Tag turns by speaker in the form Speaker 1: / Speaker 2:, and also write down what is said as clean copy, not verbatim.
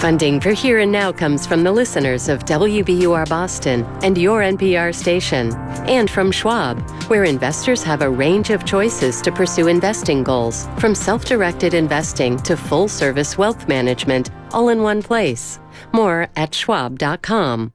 Speaker 1: Funding for Here and Now comes from the listeners of WBUR Boston and your NPR station, and from Schwab, where investors have a range of choices to pursue investing goals, from self-directed investing to full-service wealth management, all in one place. More at schwab.com.